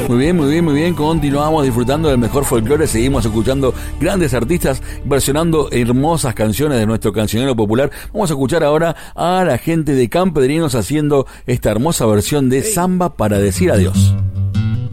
Muy bien, muy bien, muy bien. Continuamos disfrutando del mejor folclore. Seguimos escuchando grandes artistas versionando hermosas canciones de nuestro cancionero popular. Vamos a escuchar ahora a la gente de Campedrinos haciendo esta hermosa versión de Samba para decir adiós.